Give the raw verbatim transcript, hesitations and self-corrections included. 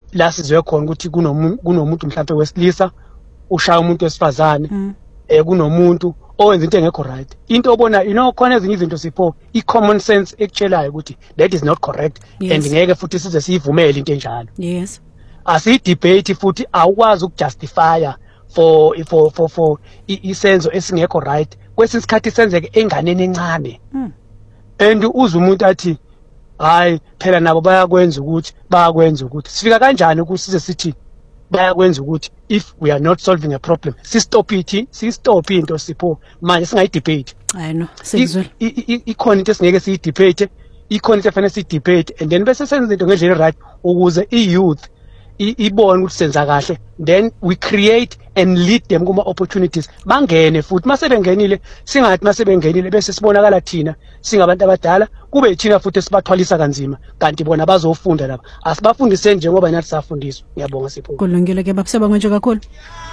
la sizwe khona ukuthi kunomuntu kunomuntu mhlawumbe wesilisa ushaya umuntu wesifazane mm. eh kunomuntu owenza into engekho right into obona you know khona ezinye izinto sipho I common sense ekutshelayo ukuthi that is not correct yes. and ngeke futhi size siyivumele into enjalo yes asi debate futhi awukwazi ukujustifya for for for for isenzo esingekho right kwesinsikhathi senzeke enganeni encane mm. and uza umuntu athi hayi phela nabo bayakwenza ukuthi bayakwenza ukuthi sifika kanjani ukusize sithi bayakwenza ukuthi if we are not solving a problem si stop it si stop into sipho manje singayi debate I know sikuzwe ikhona into esingeke siyi debate ikhona into efanele siyi debate and then bese senza into ngendlela right ukuze I youth ibone ukuthi senza kahle then we create and lead them kuma opportunities bangene futhi mase bengenile singathi mase bengenile bese sibonakala thina singabantu abadala kube thina futhi sibathwalisa kanzima kanti bona bazofunda lapha asibafundise njengoba nathi safundiswa ngiyabonga Sipho kulungile ke babuseba nje kakhulu